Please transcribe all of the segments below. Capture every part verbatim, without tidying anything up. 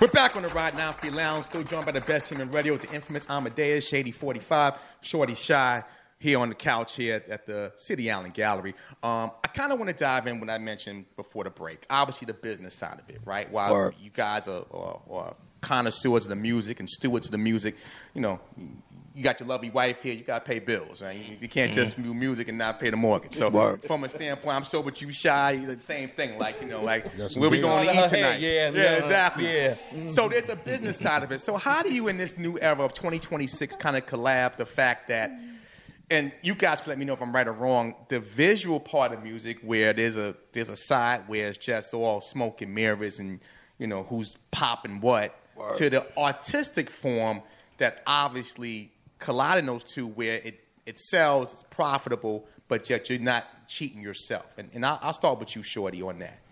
We're back on the Ride nine fifty Lounge, still joined by the best team in radio with the infamous Amadeus, Shady forty-five, Shorty Shy, here on the couch here at the City Island Gallery. Um, I kind of want to dive in what I mentioned before the break. Obviously, the business side of it, right? While Word. you guys are, are, are connoisseurs of the music and stewards of the music, you know, you got your lovely wife here, you got to pay bills, right? You, you can't just do music and not pay the mortgage. So Word. from a standpoint, I'm sure with you, Shy, the same thing. Like, you know, like, Yes, where we indeed. going to Her eat tonight? head, yeah, yeah, yeah, exactly. yeah. So there's a business side of it. So how do you, in this new era of twenty twenty-six, kind of collab the fact that, and you guys can let me know if I'm right or wrong, the visual part of music where there's a there's a side where it's just all smoke and mirrors and, you know, who's popping what, Word. to the artistic form that obviously colliding those two where it, it sells, it's profitable, but yet you're not cheating yourself. And, and I'll, I'll start with you, Shorty, on that.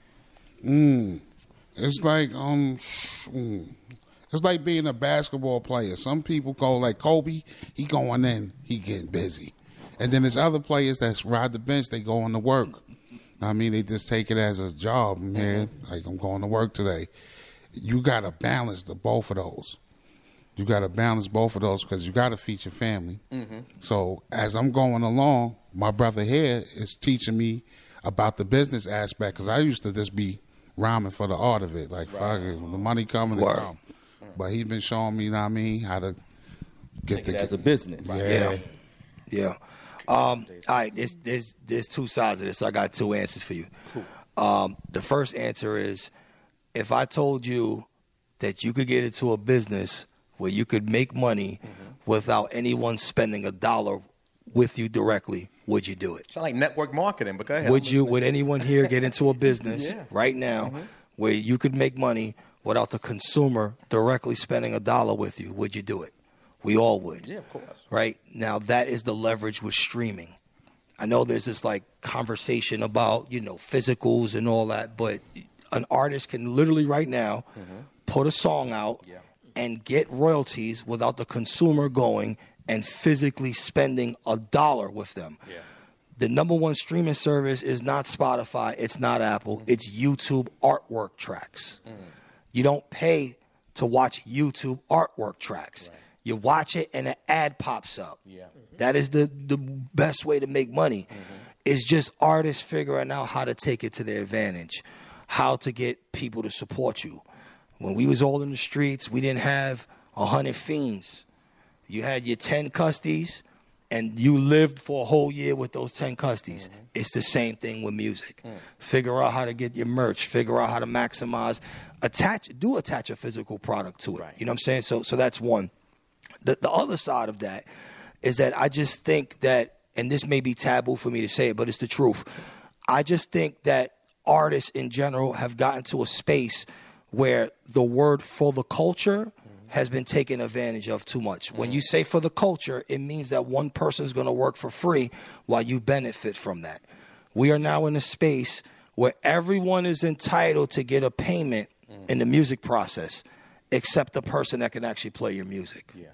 Mm. It's like um, mm. it's like being a basketball player. Some people go like Kobe, he going in, he getting busy, and then there's other players that ride the bench. They go on to work. I mean, they just take it as a job, man. Like, I'm going to work today. You got to balance the both of those. You got to balance both of those because you got to feed your family. Mm-hmm. So as I'm going along, my brother here is teaching me about the business aspect because I used to just be rhyming for the art of it. Like, fuck it, the money coming Word. to come. But he's been showing me, you know what I mean, how to get Take the it as a business. Yeah. Yeah. Um, all right, there's, there's, there's two sides of this. So I got two answers for you. Cool. Um, the first answer is if I told you that you could get into a business where you could make money mm-hmm. without anyone spending a dollar with you directly, would you do it? Sound like network marketing, but go ahead. Would you, would anyone here get into a business Yeah. right now Mm-hmm. where you could make money without the consumer directly spending a dollar with you? Would you do it? We all would. Yeah, of course. Right? Now, that is the leverage with streaming. I know there's this, like, conversation about, you know, physicals and all that, but an artist can literally right now mm-hmm. put a song out yeah. and get royalties without the consumer going and physically spending a dollar with them. Yeah. The number one streaming service is not Spotify, it's not Apple, mm-hmm. it's YouTube artwork tracks. Mm. You don't pay to watch YouTube artwork tracks. Right. You watch it and an ad pops up. Yeah. Mm-hmm. That is the, the best way to make money. Mm-hmm. It's just artists figuring out how to take it to their advantage, how to get people to support you. When we was all in the streets, we didn't have a hundred fiends. You had your ten custies, and you lived for a whole year with those ten custies. Mm-hmm. It's the same thing with music. Mm. Figure out how to get your merch. Figure out how to maximize. Attach, do attach a physical product to it. Right. You know what I'm saying? So, so that's one. The, the other side of that is that I just think that, and this may be taboo for me to say it, but it's the truth. I just think that artists in general have gotten to a space where the word for the culture has been taken advantage of too much. When you say for the culture, it means that one person is going to work for free while you benefit from that. We are now in a space where everyone is entitled to get a payment in the music process except the person that can actually play your music. Yeah.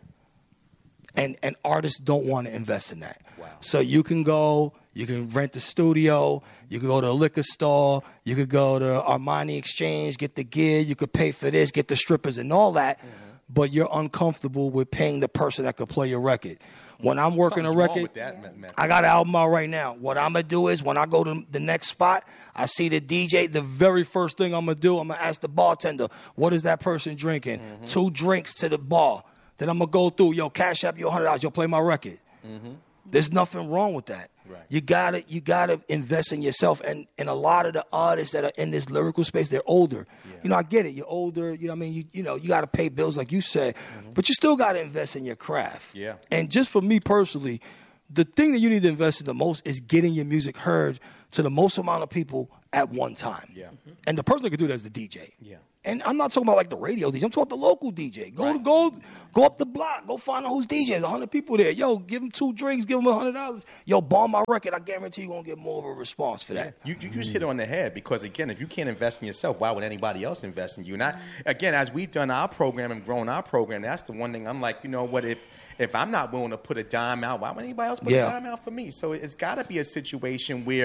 And and artists don't want to invest in that. Wow. So you can go, you can rent a studio, you can go to a liquor store, you could go to Armani Exchange, get the gear, you could pay for this, get the strippers and all that, mm-hmm. but you're uncomfortable with paying the person that could play your record. When I'm working Something's a wrong record, with that, man, man. I got an album out right now. What I'm going to do is when I go to the next spot, I see the D J, the very first thing I'm going to do, I'm going to ask the bartender, what is that person drinking? Mm-hmm. Two drinks to the bar. Then I'm going to go through, yo, cash up you one hundred dollars, yo, play my record. Mm-hmm. There's nothing wrong with that. Right. You gotta, you gotta invest in yourself, and, and a lot of the artists that are in this lyrical space, they're older. Yeah. You know, I get it. You're older. You know, what I mean, you you know, you gotta pay bills, like you said, mm-hmm. but you still gotta invest in your craft. Yeah. And just for me personally, the thing that you need to invest in the most is getting your music heard to the most amount of people at one time. Yeah. Mm-hmm. And the person that can do that is the D J. Yeah. And I'm not talking about like the radio D J. I'm talking about the local D J. Go Right. to go, go up the block. Go find out who's D Jing. There's a hundred people there. Yo, give them two drinks. Give them a hundred dollars. Yo, bomb my record. I guarantee you're gonna get more of a response for that. You, you just hit on the head because, again, if you can't invest in yourself, why would anybody else invest in you? And I, again, as we've done our program and grown our program, that's the one thing I'm like, you know what, if if I'm not willing to put a dime out, why would anybody else put Yeah. a dime out for me? So it's got to be a situation where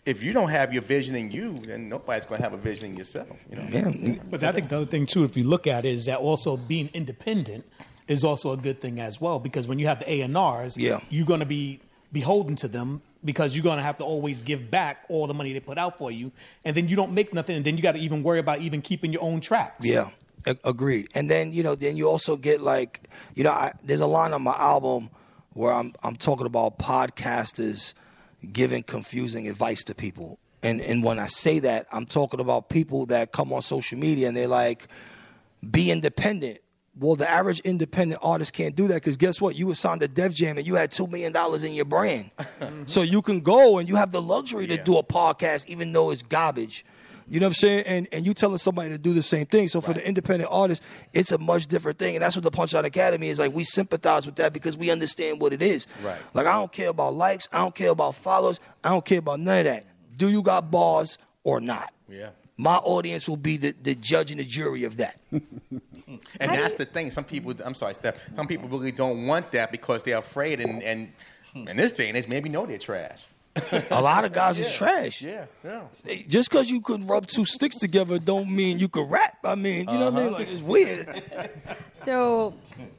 if you don't have your vision in you, then nobody's going to have a vision in yourself. You know. Yeah. But I think the other thing too, if you look at it, is that also being independent is also a good thing as well, because when you have the A and Rs, yeah. you're going to be beholden to them, because you're going to have to always give back all the money they put out for you, and then you don't make nothing, and then you got to even worry about even keeping your own tracks. Yeah, a- agreed. And then, you know, then you also get like, you know, I, there's a line on my album where I'm I'm talking about podcasters giving confusing advice to people. And and when I say that, I'm talking about people that come on social media and they're like, be independent. Well, the average independent artist can't do that, because guess what? You were signed to Def Jam and you had two million dollars in your brand. So you can go and you have the luxury to Yeah. do a podcast even though it's garbage. You know what I'm saying? And and you telling somebody to do the same thing. So for Right. the independent artist, it's a much different thing. And that's what the Punchline Academy is like. We sympathize with that because we understand what it is. Right. Like, I don't care about likes. I don't care about followers. I don't care about none of that. Do you got bars or not? Yeah. My audience will be the, the judge and the jury of that. And that's the thing. Some people, I'm sorry, Steph. Some people really don't want that because they're afraid, and, and in this day and age, maybe know they're trash. A lot of guys is trash. Yeah, yeah. Just because you could rub two sticks together don't mean you could rap. I mean, you know what I mean? Like, it's weird. So,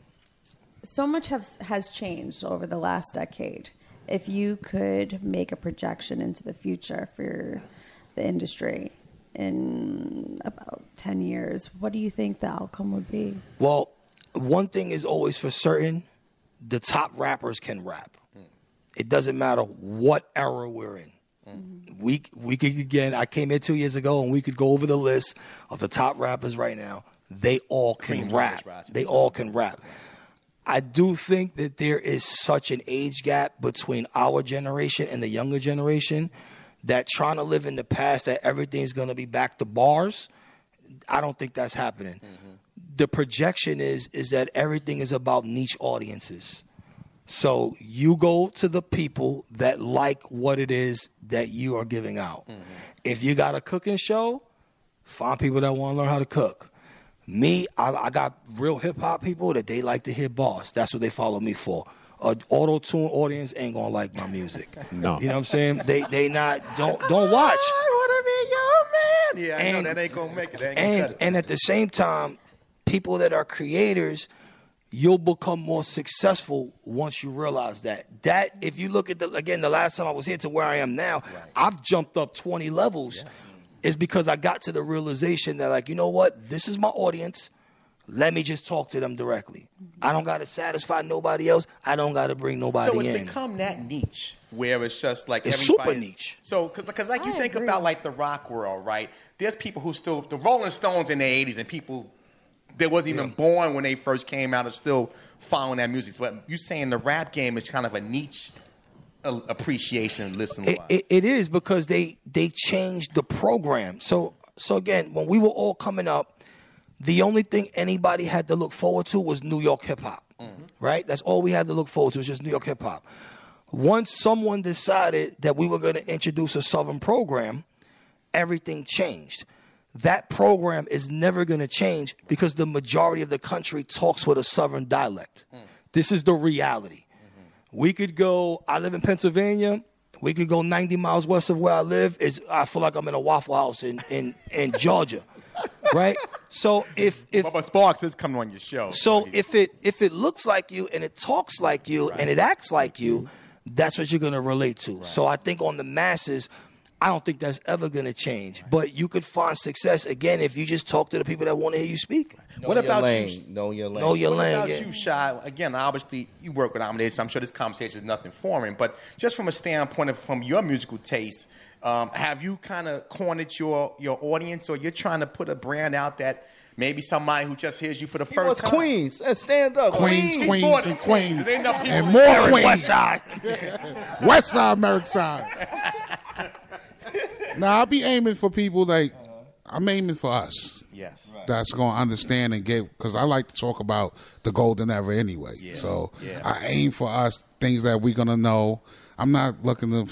so much has has changed over the last decade. If you could make a projection into the future for the industry in about ten years, what do you think the outcome would be? Well, one thing is always for certain: the top rappers can rap. It doesn't matter what era we're in. Mm-hmm. We we could again. I came in two years ago, and we could go over the list of the top rappers right now. They all can Cream rap. rise, They all can rap. I do think that there is such an age gap between our generation and the younger generation that trying to live in the past, that everything's going to be back to bars, I don't think that's happening. Mm-hmm. The projection is is that everything is about niche audiences. So you go to the people that like what it is that you are giving out. Mm-hmm. If you got a cooking show, find people that want to learn how to cook. Me, I, I got real hip-hop people that they like to hear bars. That's what they follow me for. An auto-tune audience ain't going to like my music. No. You know what I'm saying? They they not, don't don't watch. I want to be your man. Yeah, I And- know that ain't going to make it. They ain't gonna And cut it. and at the same time, people that are creators, you'll become more successful once you realize that. That if you look at the again, the last time I was here to where I am now, right. I've jumped up twenty levels. Yes. Is because I got to the realization that, like, you know what, this is my audience. Let me just talk to them directly. I don't got to satisfy nobody else. I don't got to bring nobody in. So it's become that niche where it's just like it's everybody. super niche. So because like you I think agree. about like the rock world, right? There's people who still the Rolling Stones in the eighties and people that wasn't even yeah. born when they first came out are still following that music. So you saying the rap game is kind of a niche appreciation listening wise. It, it, it is because they they changed the program. So so again, when we were all coming up, the only thing anybody had to look forward to was New York hip hop. Mm-hmm. Right? That's all we had to look forward to was just New York hip hop. Once someone decided that we were going to introduce a Southern program, everything changed. That program is never going to change because the majority of the country talks with a Southern dialect. Mm. This is the reality. We could go, I live in Pennsylvania. We could go ninety miles west of where I live. Is I feel like I'm in a Waffle House in, in, in Georgia. Right? So if if Bubba Sparks is coming on your show. So if it if it looks like you and it talks like you right. and it acts like you, that's what you're gonna relate to. Right. So I think on the masses, I don't think that's ever going to change. Right. But you could find success, again, if you just talk to the people that want to hear you speak. Know what about lane. you? Know your lane. Know your what lane. about yeah. you, Shy? Again, obviously, you work with Amadeus, so I'm sure this conversation is nothing foreign. But just from a standpoint of from your musical taste, um, have you kind of cornered your, your audience, or you're trying to put a brand out that maybe somebody who just hears you for the He first wants time? Queens. Uh, stand up. Queens, Queens. Queens, and Queens. There's enough people And in more Eric Queens. West Side. West Side, Merrick Side. Now, I'll be aiming for people like, I'm aiming for us. Yes. Right. That's going to understand and get, because I like to talk about the golden era anyway. Yeah. So Yeah. I aim for us, things that we're going to know. I'm not looking to